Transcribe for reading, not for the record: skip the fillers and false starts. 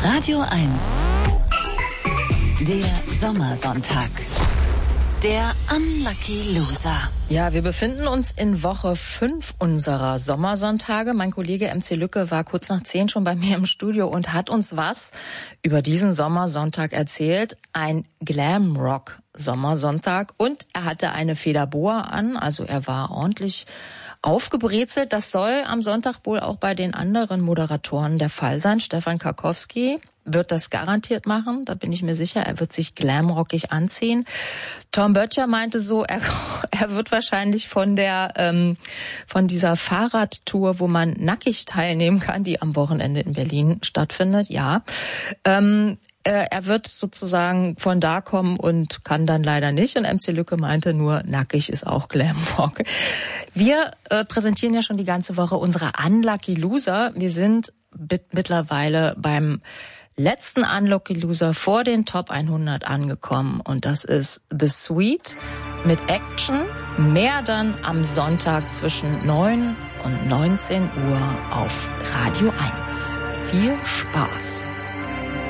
Radio 1. Der Sommersonntag. Der Unlucky Loser. Ja, wir befinden uns in Woche 5 unserer Sommersonntage. Mein Kollege MC Lücke war kurz nach 10 schon bei mir im Studio und hat uns was über diesen Sommersonntag erzählt. Ein Glamrock-Sommersonntag. Und er hatte eine Federboa an, also er war ordentlich aufgebrezelt. Das soll am Sonntag wohl auch bei den anderen Moderatoren der Fall sein. Stefan Karkowski wird das garantiert machen, da bin ich mir sicher. Er wird sich glamrockig anziehen. Tom Böttcher meinte so, er wird wahrscheinlich von dieser Fahrradtour, wo man nackig teilnehmen kann, die am Wochenende in Berlin stattfindet, ja. Er wird sozusagen von da kommen und kann dann leider nicht. Und MC Lücke meinte nur, nackig ist auch Glamrock. Wir präsentieren ja schon die ganze Woche unsere Unlucky Loser. Wir sind mittlerweile beim letzten Unlucky Loser vor den Top 100 angekommen. Und das ist The Sweet mit Action. Mehr dann am Sonntag zwischen 9 und 19 Uhr auf Radio 1. Viel Spaß!